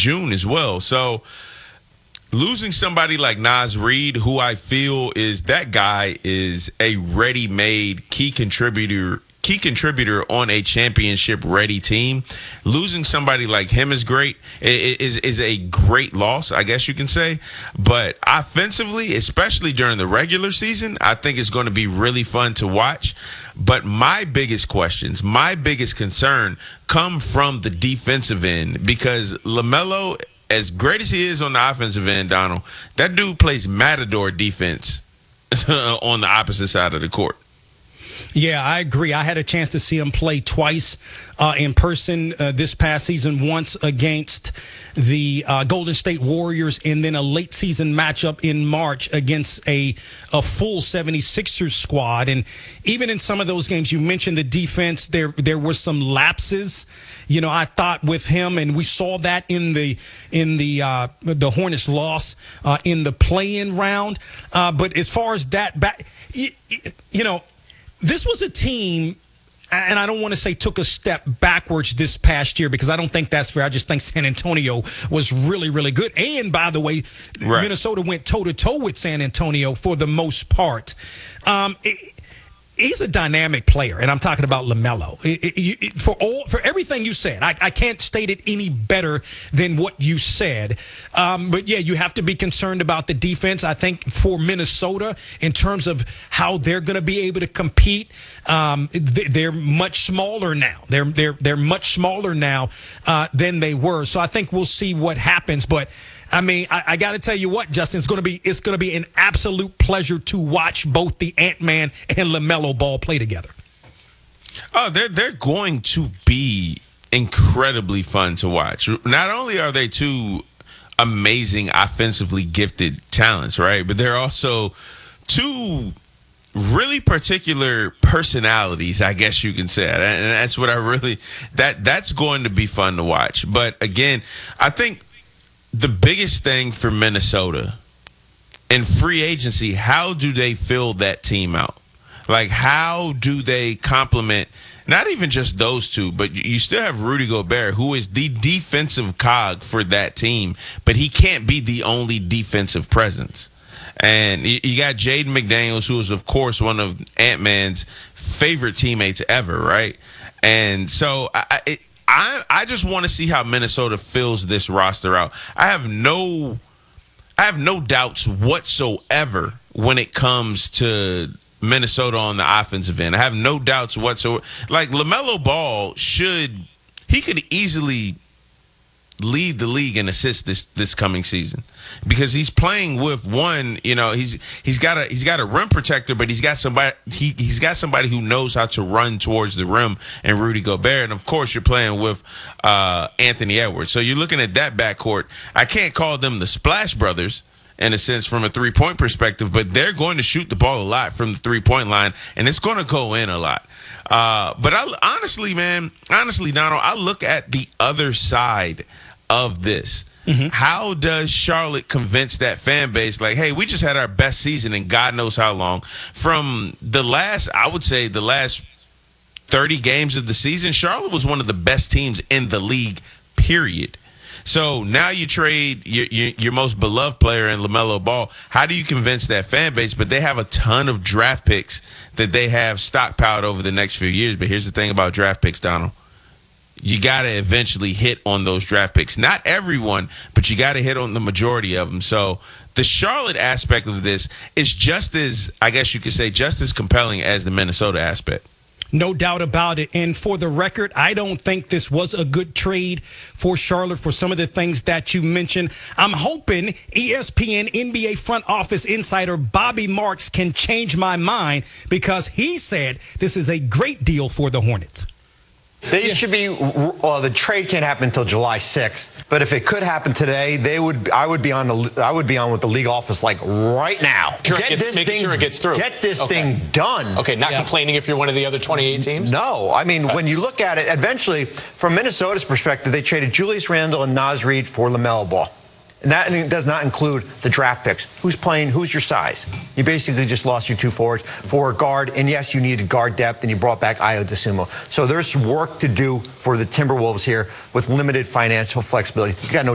June as well. So losing somebody like Naz Reid, who I feel is that guy is a ready-made key contributor on a championship-ready team. Losing somebody like him is great. Is a great loss, I guess you can say. But offensively, especially during the regular season, I think it's going to be really fun to watch. But my biggest questions, my biggest concern come from the defensive end, because LaMelo, as great as he is on the offensive end, Donald, that dude plays matador defense on the opposite side of the court. Yeah, I agree. I had a chance to see him play twice in person this past season, once against the Golden State Warriors, and then a late season matchup in March against a full 76ers squad. And even in some of those games, you mentioned the defense, there were some lapses. You know, I thought with him, and we saw that in the Hornets loss in the play-in round. But as far as that back, you know, this was a team, and I don't want to say took a step backwards this past year, because I don't think that's fair. I just think San Antonio was really, really good. And, by the way, right, Minnesota went toe-to-toe with San Antonio for the most part. He's a dynamic player, and I'm talking about LaMelo. For everything you said, I can't state it any better than what you said. But yeah, you have to be concerned about the defense. I think for Minnesota, in terms of how they're going to be able to compete, they're much smaller now. They're much smaller now than they were. So I think we'll see what happens. But I mean, I got to tell you what, Justin, it's going to be an absolute pleasure to watch both the Ant-Man and LaMelo Ball play together. Oh, they're going to be incredibly fun to watch. Not only are they two amazing offensively gifted talents, right, but they're also two really particular personalities, I guess you can say. And that's what that's going to be fun to watch. But again, I think the biggest thing for Minnesota in free agency, how do they fill that team out? Like, how do they complement not even just those two, but you still have Rudy Gobert, who is the defensive cog for that team, but he can't be the only defensive presence. And you got Jaden McDaniels, who is, of course, one of Ant-Man's favorite teammates ever, right? And so I just want to see how Minnesota fills this roster out. I have no doubts whatsoever when it comes to Minnesota on the offensive end. I have no doubts whatsoever. Like, LaMelo Ball could easily lead the league in assists this coming season, because he's playing with one, you know, he's got a rim protector, but he's got somebody who knows how to run towards the rim, and Rudy Gobert, and of course you're playing with Anthony Edwards. So you're looking at that backcourt. I can't call them the Splash Brothers in a sense from a three-point perspective, but they're going to shoot the ball a lot from the three-point line, and it's going to go in a lot. But honestly, Donald, I look at the other side of this. Mm-hmm. How does Charlotte convince that fan base, like, hey, we just had our best season in God knows how long? From the last 30 games of the season, Charlotte was one of the best teams in the league, period. So now you trade your most beloved player in LaMelo Ball. How do you convince that fan base? But they have a ton of draft picks that they have stockpiled over the next few years. But here's the thing about draft picks, Donald. You got to eventually hit on those draft picks. Not everyone, but you got to hit on the majority of them. So the Charlotte aspect of this is just as, I guess you could say, just as compelling as the Minnesota aspect. No doubt about it. And for the record, I don't think this was a good trade for Charlotte for some of the things that you mentioned. I'm hoping ESPN NBA front office insider Bobby Marks can change my mind, because he said this is a great deal for the Hornets. They should be. Well, the trade can't happen until July 6th. But if it could happen today, I would be on with the league office like right now. Making sure it gets through. Get this thing done. Okay, not complaining if you're one of the other 28 teams. No, I mean when you look at it, eventually, from Minnesota's perspective, they traded Julius Randle and Naz Reid for LaMelo Ball. And that does not include the draft picks. Who's playing? Who's your size? You basically just lost your two forwards for a guard. And, yes, you needed guard depth, and you brought back Ayo Dosunmu. So there's work to do for the Timberwolves here with limited financial flexibility. You got no